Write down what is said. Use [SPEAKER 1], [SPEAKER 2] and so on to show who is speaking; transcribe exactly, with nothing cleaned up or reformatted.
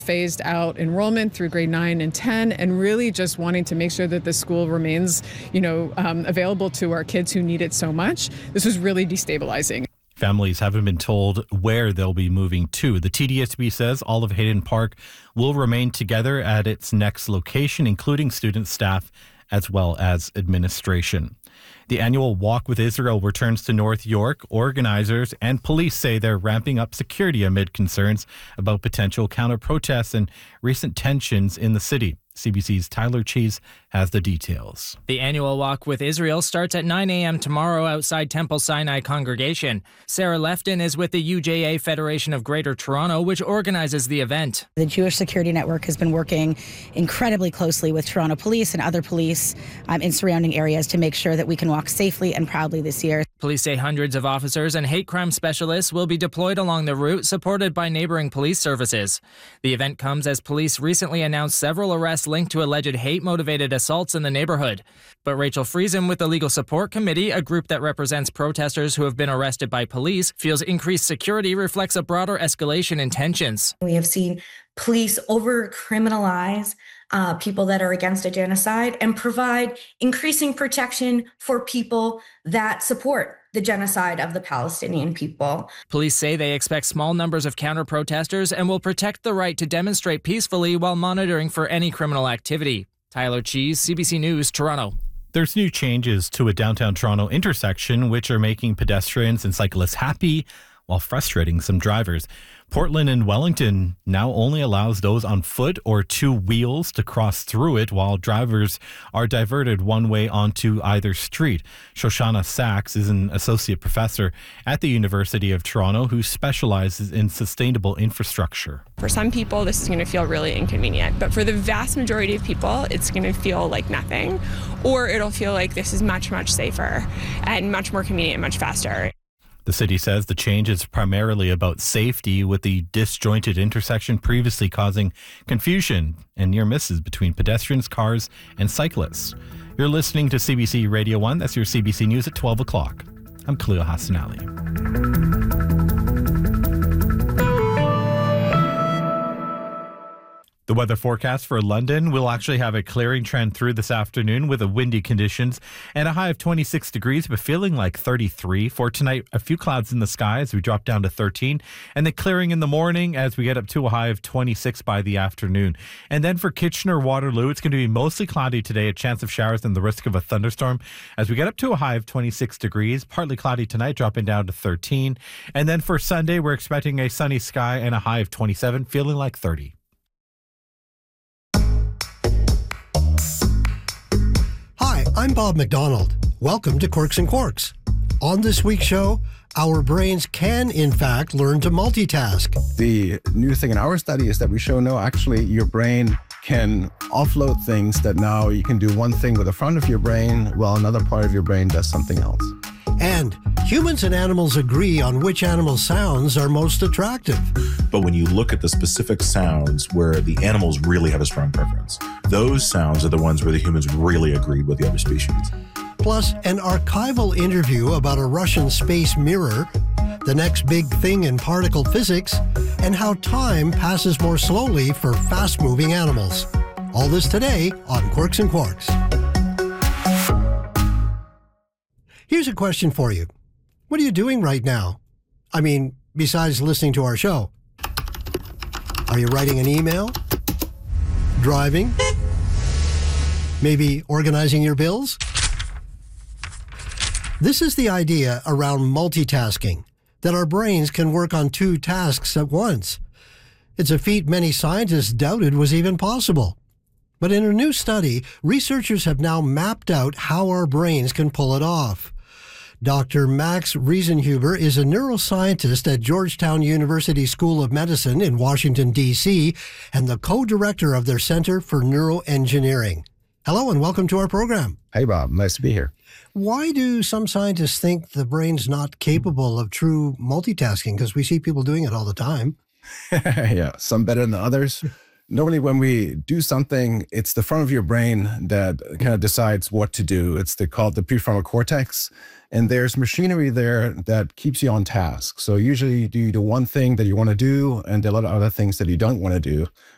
[SPEAKER 1] phased out enrollment through grade nine and ten, and really just wanting to make sure that the school remains, you know, um, available to our kids who need it so much. This was really destabilizing.
[SPEAKER 2] Families haven't been told where they'll be moving to. The T D S B says all of Hayden Park will remain together at its next location, including student, staff, as well as administration. The annual Walk with Israel returns to North York. Organizers and police say they're ramping up security amid concerns about potential counter-protests and recent tensions in the city. C B C's Tyler Cheese has the details.
[SPEAKER 3] The annual Walk with Israel starts at nine a.m. tomorrow outside Temple Sinai Congregation. Sarah Lefton is with the U J A Federation of Greater Toronto, which organizes the event.
[SPEAKER 4] The Jewish Security Network has been working incredibly closely with Toronto Police and other police um, in surrounding areas to make sure that we can walk safely and proudly this year.
[SPEAKER 3] Police say hundreds of officers and hate crime specialists will be deployed along the route, supported by neighboring police services. The event comes as police recently announced several arrests linked to alleged hate-motivated assaults in the neighborhood. But Rachel Friesen with the Legal Support Committee, a group that represents protesters who have been arrested by police, feels increased security reflects a broader escalation in tensions.
[SPEAKER 5] We have seen police over-criminalize uh, people that are against a genocide and provide increasing protection for people that support the genocide of the Palestinian people.
[SPEAKER 3] Police say they expect small numbers of counter-protesters and will protect the right to demonstrate peacefully while monitoring for any criminal activity. Tyler Cheese, C B C News, Toronto.
[SPEAKER 2] There's new changes to a downtown Toronto intersection, which are making pedestrians and cyclists happy while frustrating some drivers. Portland and Wellington now only allows those on foot or two wheels to cross through it, while drivers are diverted one way onto either street. Shoshana Sachs is an associate professor at the University of Toronto who specializes in sustainable infrastructure.
[SPEAKER 6] For some people, this is going to feel really inconvenient, but for the vast majority of people, it's going to feel like nothing, or it'll feel like this is much, much safer and much more convenient and much faster.
[SPEAKER 2] The city says the change is primarily about safety, with the disjointed intersection previously causing confusion and near misses between pedestrians, cars, and cyclists. You're listening to C B C Radio one. That's your C B C News at twelve o'clock. I'm Khalil Hassan Ali. The weather forecast for London will actually have a clearing trend through this afternoon with a windy conditions and a high of twenty-six degrees, but feeling like thirty-three. For tonight, a few clouds in the sky as we drop down to thirteen, and then clearing in the morning as we get up to a high of twenty-six by the afternoon. And then for Kitchener-Waterloo, it's going to be mostly cloudy today, a chance of showers and the risk of a thunderstorm as we get up to a high of twenty-six degrees, partly cloudy tonight, dropping down to thirteen. And then for Sunday, we're expecting a sunny sky and a high of twenty-seven, feeling like thirty.
[SPEAKER 7] Hi, I'm Bob McDonald. Welcome to Quirks and Quarks. On this week's show, our brains can, in fact, learn to multitask.
[SPEAKER 8] The new thing in our study is that we show no, actually, your brain can offload things that now you can do one thing with the front of your brain while another part of your brain does something else.
[SPEAKER 7] And humans and animals agree on which animal sounds are most attractive.
[SPEAKER 9] But when you look at the specific sounds where the animals really have a strong preference, those sounds are the ones where the humans really agreed with the other species.
[SPEAKER 7] Plus, an archival interview about a Russian space mirror, the next big thing in particle physics, and how time passes more slowly for fast-moving animals. All this today on Quirks and Quarks. Here's a question for you. What are you doing right now? I mean, besides listening to our show. Are you writing an email? Driving? Maybe organizing your bills? This is the idea around multitasking, that our brains can work on two tasks at once. It's a feat many scientists doubted was even possible. But in a new study, researchers have now mapped out how our brains can pull it off. Doctor Max Riesenhuber is a neuroscientist at Georgetown University School of Medicine in Washington, D C, and the co-director of their Center for Neuroengineering. Hello and welcome to our program.
[SPEAKER 8] Hey, Bob. Nice to be here.
[SPEAKER 7] Why do some scientists think the brain's not capable of true multitasking? Because we see people doing it all the time.
[SPEAKER 8] Yeah, some better than others. Normally, when we do something, it's the front of your brain that kind of decides what to do. It's the, called the prefrontal cortex. And there's machinery there that keeps you on task. So usually you do the one thing that you want to do and a lot of other things that you don't want to do.